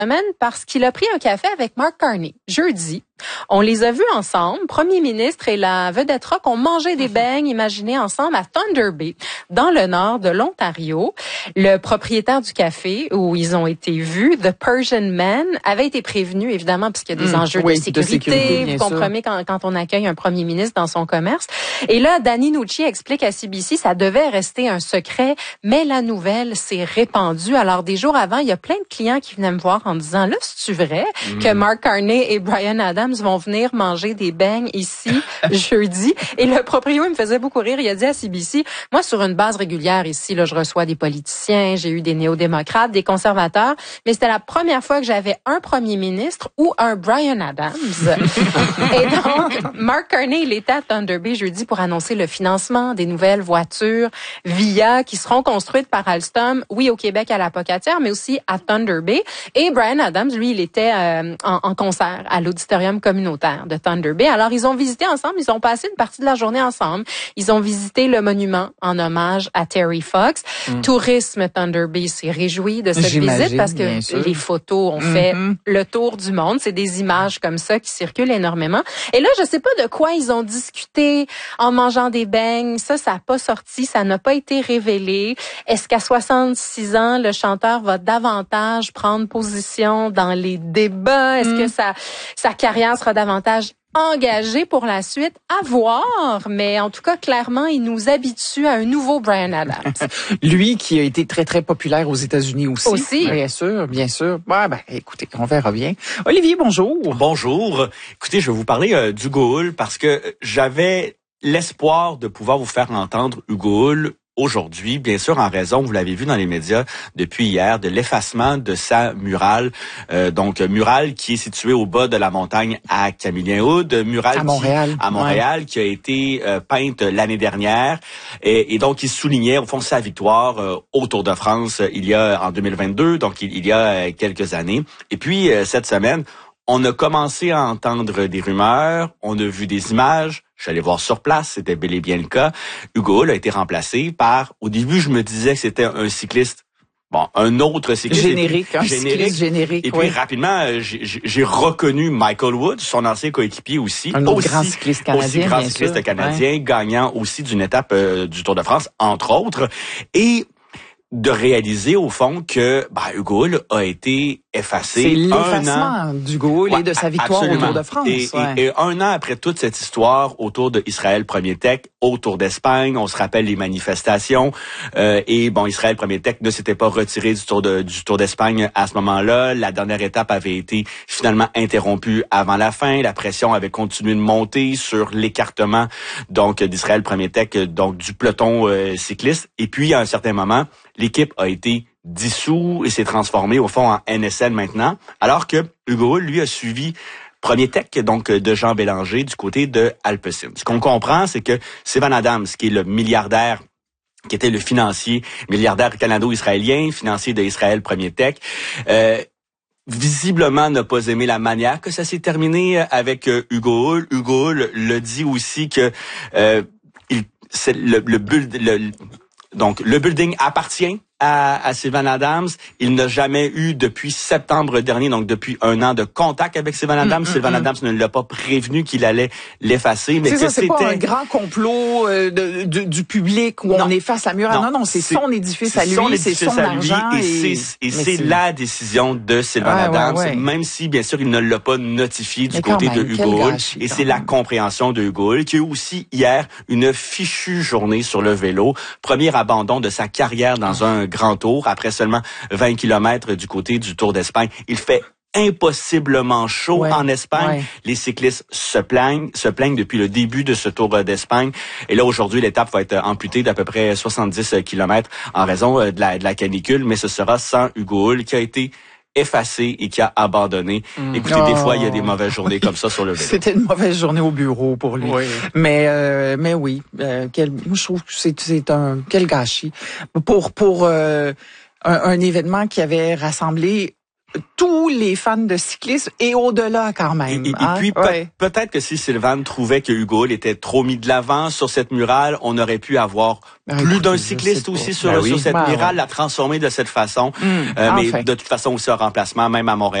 semaine parce qu'il a pris un café avec Mark Carney jeudi. On les a vus ensemble. Premier ministre et la vedette rock ont mangé des beignes imaginés ensemble à Thunder Bay, dans le nord de l'Ontario. Le propriétaire du café où ils ont été vus, The Persian Man, avait été prévenu, évidemment, parce qu'il y a des enjeux de sécurité. Vous comprenez quand on accueille un premier ministre dans son commerce. Et là, Danny Nucci explique à CBC, ça devait rester un secret, mais la nouvelle s'est répandue. Alors, des jours avant, il y a plein de clients qui venaient me voir en disant, là, c'est-tu vrai que Mark Carney et Bryan Adams vont venir manger des beignes ici jeudi? Et le proprio, il me faisait beaucoup rire. Il a dit à CBC, moi, sur une base régulière ici, là, je reçois des politiciens, j'ai eu des néo-démocrates, des conservateurs, mais c'était la première fois que j'avais un premier ministre ou un Bryan Adams. Et donc, Mark Carney, il était à Thunder Bay jeudi pour annoncer le financement des nouvelles voitures VIA qui seront construites par Alstom, oui, au Québec à la Pocatière, mais aussi à Thunder Bay. Et Bryan Adams, lui, il était en concert à l'auditorium communautaire de Thunder Bay. Alors, ils ont visité ensemble, ils ont passé une partie de la journée ensemble. Ils ont visité le monument en hommage à Terry Fox. Tourisme Thunder Bay s'est réjoui de cette visite parce que les photos ont fait le tour du monde. C'est des images comme ça qui circulent énormément. Et là, je sais pas de quoi ils ont discuté en mangeant des beignes. Ça n'a pas sorti, ça n'a pas été révélé. Est-ce qu'à 66 ans, le chanteur va davantage prendre position dans les débats? Est-ce que sa carrière sera davantage engagé pour la suite? À voir, mais en tout cas, clairement, il nous habitue à un nouveau Bryan Adams. Lui qui a été très, très populaire aux États-Unis aussi. Bien sûr, bien sûr. Ouais, écoutez, on verra bien. Olivier, bonjour. Bonjour. Écoutez, je vais vous parler d'Hugo Hull parce que j'avais l'espoir de pouvoir vous faire entendre Hugo Hull aujourd'hui, bien sûr, en raison, vous l'avez vu dans les médias depuis hier, de l'effacement de sa murale. Donc, murale qui est située au bas de la montagne à Camillien-Hood, murale à Montréal, qui a été peinte l'année dernière. Et donc, il soulignait, au fond, sa victoire au Tour de France en 2022, donc il y a quelques années. Et puis, cette semaine, on a commencé à entendre des rumeurs, on a vu des images. Je suis allé voir sur place, c'était bel et bien le cas. Hugo Hull a été remplacé par, au début, je me disais que c'était un cycliste, un autre cycliste. Générique. Et puis, rapidement, j'ai reconnu Michael Woods, son ancien coéquipier aussi. Un autre grand cycliste canadien, gagnant aussi d'une étape du Tour de France, entre autres. Et de réaliser, au fond, que Hugo Hull a été effacé. C'est l'effacement d'Hugo Hull et de sa victoire au Tour de France. Et un an après toute cette histoire autour de Israël Premier Tech, au Tour d'Espagne, on se rappelle les manifestations. Israël Premier Tech ne s'était pas retiré du Tour d'Espagne à ce moment-là. La dernière étape avait été finalement interrompue avant la fin. La pression avait continué de monter sur l'écartement d'Israël Premier Tech, du peloton cycliste. Et puis, à un certain moment, l'équipe a été dissous et s'est transformée au fond en NSL maintenant, alors que Hugo Hull, lui, a suivi Premier Tech, de Jean Bélanger du côté de Alpecin. Ce qu'on comprend, c'est que Sylvan Adams, qui est le milliardaire, qui était le milliardaire canado-israélien, financier de Israël Premier Tech, visiblement n'a pas aimé la manière que ça s'est terminé avec Hugo Hull. Hugo Hull le dit aussi que le building appartient à Sylvan Adams. Il n'a jamais eu depuis septembre dernier, donc depuis un an, de contact avec Sylvan Adams. Sylvan Adams ne l'a pas prévenu qu'il allait l'effacer. Mais c'est pas un grand complot du public où on efface la murale. Non, c'est son édifice à lui, c'est son argent. Et c'est la décision de Sylvan Adams, même si, bien sûr, il ne l'a pas notifié du côté de Hugo Hull. Et c'est la compréhension de Hugo Hull, qui a eu aussi hier une fichue journée sur le vélo. Premier abandon de sa carrière dans un grand tour, après seulement 20 kilomètres du côté du Tour d'Espagne. Il fait impossiblement chaud en Espagne. Les cyclistes se plaignent depuis le début de ce Tour d'Espagne. Et là, aujourd'hui, l'étape va être amputée d'à peu près 70 kilomètres en raison de la canicule, mais ce sera sans Hugo Hull, qui a été effacé et qui a abandonné. Écoutez, des fois, il y a des mauvaises journées comme ça sur le vélo. C'était une mauvaise journée au bureau pour lui. Mais oui, je trouve que c'est quel gâchis. Pour un événement qui avait rassemblé tous les fans de cyclisme et au-delà quand même. Et puis peut-être que si Sylvane trouvait que Hugo Hull était trop mis de l'avant sur cette murale, on aurait pu avoir plus d'un cycliste aussi sur cette murale, la transformer de cette façon. Mais de toute façon aussi un remplacement, même à Montréal.